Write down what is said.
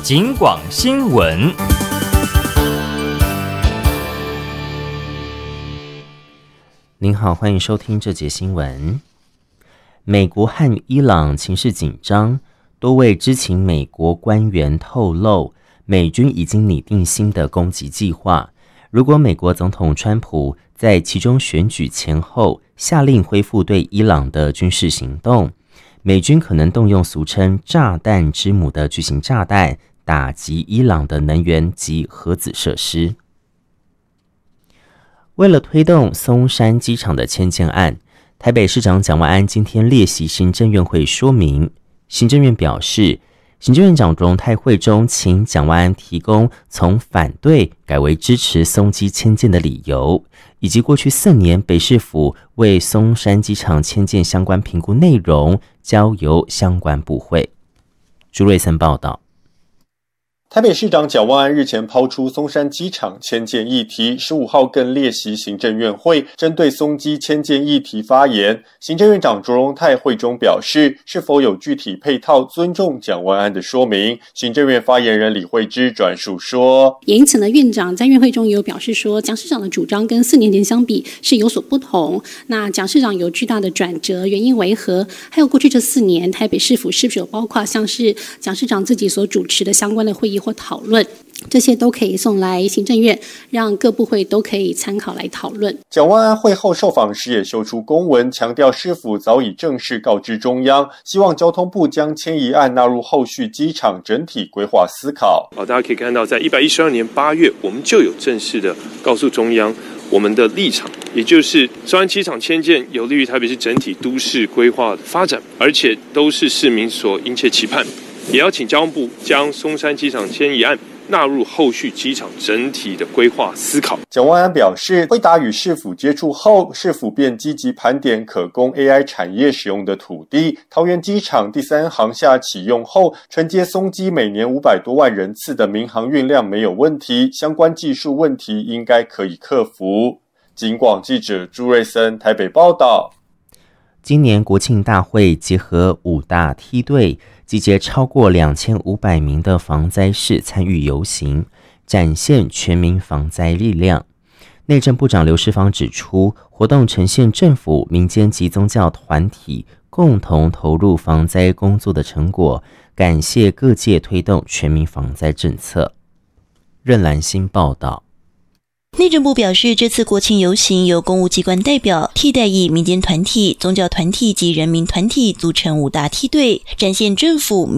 警广新闻。 您好，欢迎收听这节新闻。美国和伊朗情势紧张，多位知情美国官员透露，美军已经拟定新的攻击计划。如果美国总统川普在其中选举前后下令恢复对伊朗的军事行动，美军可能动用俗称炸弹之母的巨型炸弹，打击伊朗的能源及核子设施。为了推动松山机场的迁建案，台北市长蒋万安今天列席行政院会说明。行政院表示，行政院长荣泰会中请蒋万安提供从反对改为支持松机迁建的理由，以及过去4年北市府为松山机场迁建相关评估内容，交由相关部会。朱瑞森报道。 台北市长蒋万安日前抛出松山机场迁建议题，15号更列席行政院会，针对松机迁建议题发言。行政院长卓荣泰会中表示，是否有具体配套，尊重蒋万安的说明。行政院发言人李惠芝转述说， 也因此呢，院长在院会中也有表示说，蒋市长的主张跟4年前相比是有所不同。那蒋市长有巨大的转折，原因为何？还有过去这4年，台北市府是不是有包括像是蒋市长自己所主持的相关的会议或讨论，这些都可以送来行政院，让各部会都可以参考来讨论。 蒋万安会后受访时也秀出公文，强调市府早已正式告知中央，希望交通部将迁移案纳入后续机场整体规划思考。 大家可以看到，在112年8月，我们就有正式的告诉中央我们的立场，也就是松山机场迁建有利于台北市整体都市规划的发展，而且都是市民所殷切期盼。也要请交通部将松山机场迁移案纳入后续机场整体的规划思考。 蒋万安表示，辉达与市府接触后，市府便积极盘点可供 AI 产业使用的土地。桃园机场第3航厦启用后，承接松机每年500多万人次的民航运量没有问题，相关技术问题应该可以克服。警广记者朱瑞森台北报道。 今年国庆大会结合5大梯队，集结超过2500名的防灾士参与游行，展现全民防灾力量。内政部长刘世芳指出，活动呈现政府、民间及宗教团体共同投入防灾工作的成果，感谢各界推动全民防灾政策。任兰心报道。 内政部表示，这次国庆游行由公务机关代表、替代役、民间团体、宗教团体及人民团体组成5大梯队，展现政府